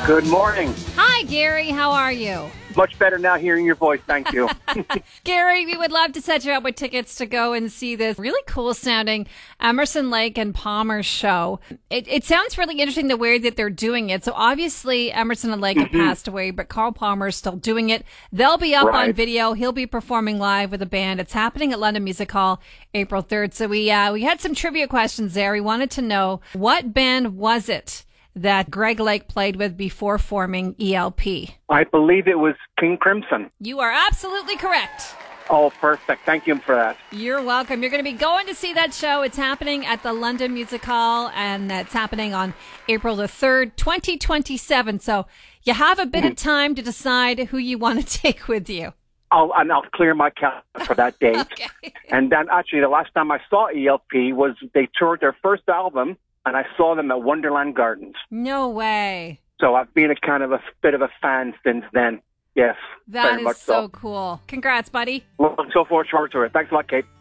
Good morning. Hi, Gary. How are you? Much better now hearing your voice. Thank you. Gary, we would love to set you up with tickets to go and see this really cool sounding Emerson, Lake and Palmer show. It sounds really interesting the way that they're doing it. So obviously Emerson and Lake have passed away, but Carl Palmer is still doing it. They'll be up on video. He'll be performing live with a band. It's happening at London Music Hall April 3rd. So we had some trivia questions there. We wanted to know, what band was it that Greg Lake played with before forming ELP? I believe it was King Crimson. You are absolutely correct. Oh, perfect. Thank you for that. You're welcome. You're going to be going to see that show. It's happening at the London Music Hall, and it's happening on April the 3rd, 2027. So you have a bit of time to decide who you want to take with you. I'll clear my calendar for that date. Okay. And then actually the last time I saw ELP was they toured their first album, and I saw them at Wonderland Gardens. No way. So I've been a bit of a fan since then. Yes. That very is much so cool. Congrats, buddy. Looking so forward to it. Thanks a lot, Kate.